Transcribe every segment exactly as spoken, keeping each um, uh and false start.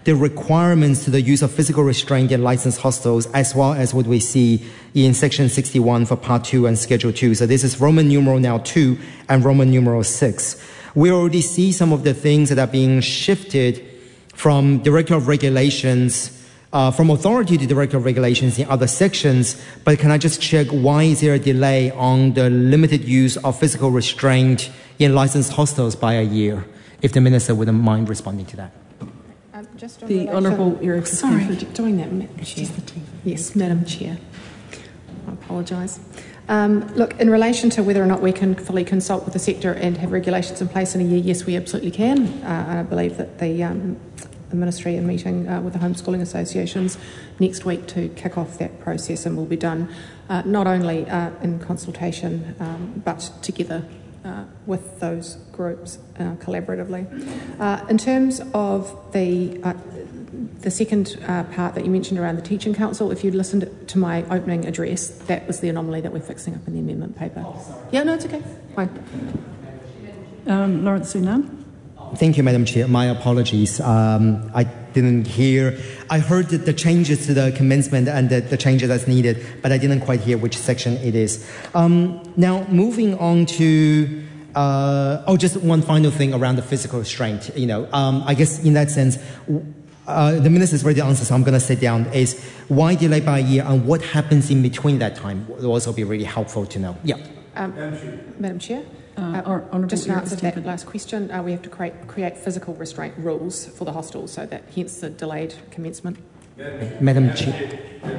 the requirements to the use of physical restraint in licensed hostels, as well as what we see in Section sixty-one for Part two and Schedule two. So this is Roman numeral now two and Roman numeral six. We already see some of the things that are being shifted from Director of Regulations, uh, from authority to Director of Regulations in other sections. But can I just check, why is there a delay on the limited use of physical restraint in licensed hostels by a year? If the Minister wouldn't mind responding to that. Um, just on the Honourable Erica Sorry, Stanford. doing that, Madam Chair. Yes, Madam Chair. I apologise. Um, look, in relation to whether or not we can fully consult with the sector and have regulations in place in a year, yes, we absolutely can. Uh, and I believe that the, um, the Ministry are meeting uh, with the homeschooling associations next week to kick off that process, and will be done uh, not only uh, in consultation um, but together uh, with those groups uh, collaboratively. Uh, in terms of the uh, The second uh, part that you mentioned around the Teaching Council, if you'd listened to my opening address, that was the anomaly that we're fixing up in the amendment paper. Oh, yeah, no, it's okay. Fine. Um, Lawrence Sunan. Thank you, Madam Chair. My apologies. Um, I didn't hear. I heard the, the changes to the commencement and the, the changes that's needed, but I didn't quite hear which section it is. Um, now, moving on to... Uh, oh, just one final thing around the physical restraint. You know, um, I guess in that sense... Uh, the Minister's already answered, so I'm going to sit down, is why delay by a year and what happens in between that time will also be really helpful to know. Yeah. Um, Madam Chair, uh, uh, just to answer that last question, uh, we have to create, create physical restraint rules for the hostels, so that hence the delayed commencement. Madam Chair.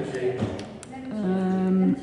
Um,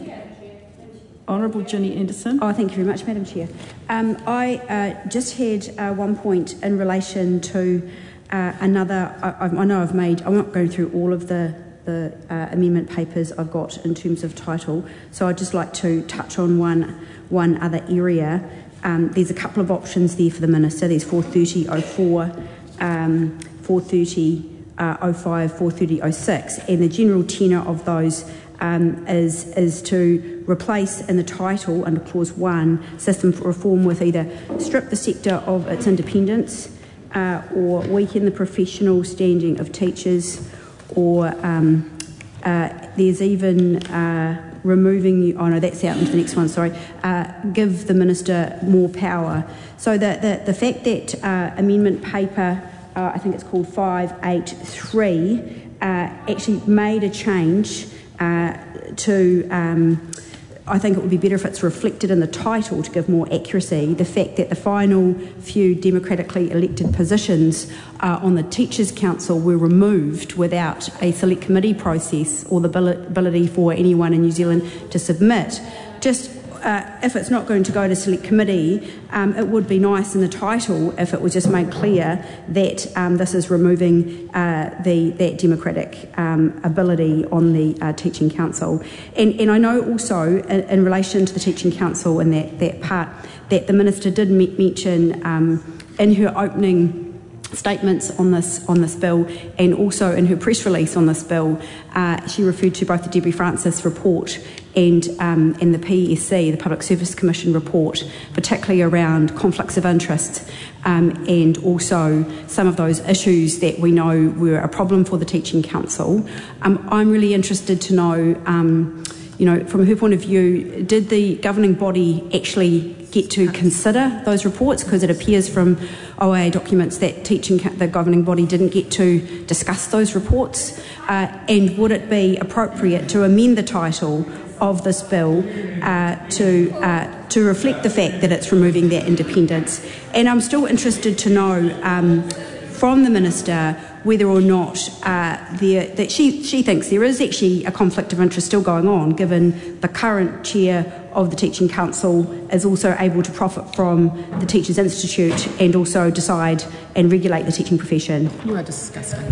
Honourable Ginny Anderson. Oh, thank you very much, Madam Chair. Um, I uh, just had uh, one point in relation to Uh, another, I, I know I've made, I'm not going through all of the, the uh, amendment papers I've got in terms of title, so I'd just like to touch on one, one other area. Um, there's a couple of options there for the Minister. There's four thirty oh four, um, four thirty oh five, four thirty oh six, and the general tenor of those um, is, is to replace in the title under clause one, system for reform with either strip the sector of its independence, Uh, or weaken the professional standing of teachers, or um, uh, there's even uh, removing, oh no, that's out into the next one, sorry, uh, give the Minister more power. So the, the, the fact that uh, amendment paper, uh, I think it's called five eighty-three, uh, actually made a change uh, to... Um, I think it would be better if it's reflected in the title to give more accuracy. The fact that the final few democratically elected positions uh, on the Teachers' Council were removed without a select committee process or the ability for anyone in New Zealand to submit. Just uh, if it's not going to go to select committee, um, it would be nice in the title if it was just made clear that um, this is removing uh, the that democratic um, ability on the uh, Teaching Council. And, and I know also in, in relation to the Teaching Council and that, that part that the Minister did me- mention um, in her opening statements on this on this bill, and also in her press release on this bill, uh, she referred to both the Debbie Francis report and um, and the P E S C, the Public Service Commission report, particularly around conflicts of interest, um, and also some of those issues that we know were a problem for the Teaching Council. Um, I'm really interested to know, um, you know, from her point of view, did the governing body actually get to consider those reports? Because it appears from O A documents that teaching the governing body didn't get to discuss those reports. Uh, and would it be appropriate to amend the title of this bill uh, to uh, to reflect the fact that it's removing their independence? And I'm still interested to know um, from the Minister whether or not uh, there, that she, she thinks there is actually a conflict of interest still going on, given the current chair of the Teaching Council is also able to profit from the Teachers Institute and also decide and regulate the teaching profession. You are disgusting.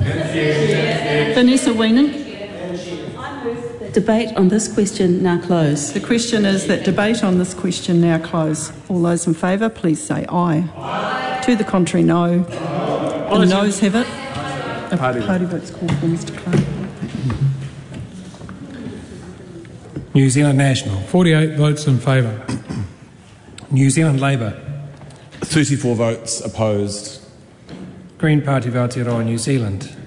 Vanessa Weenan. Debate on this question now close. The question is that debate on this question now close. All those in favour, please say aye. Aye. To the contrary, no. The noes have it. A party, party vote's called for, Mister Clark. New Zealand National, forty-eight votes in favour. New Zealand Labour, thirty-four votes opposed. Green Party of Aotearoa New Zealand,